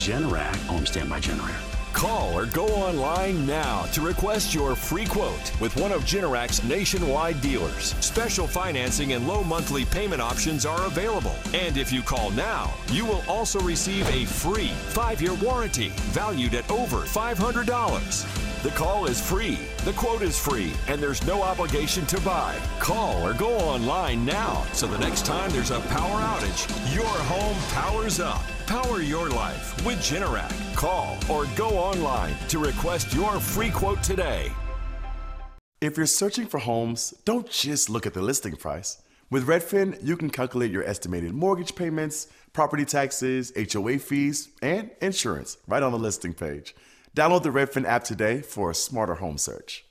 Generac, home standby generator. Call or go online now to request your free quote with one of Generac's nationwide dealers. Special financing and low monthly payment options are available. And if you call now, you will also receive a free 5-year warranty valued at over $500. The call is free, the quote is free, and there's no obligation to buy. Call or go online now so the next time there's a power outage, your home powers up. Power your life with Generac. Call or go online to request your free quote today. If you're searching for homes, don't just look at the listing price. With Redfin, you can calculate your estimated mortgage payments, property taxes, HOA fees, and insurance right on the listing page. Download the Redfin app today for a smarter home search.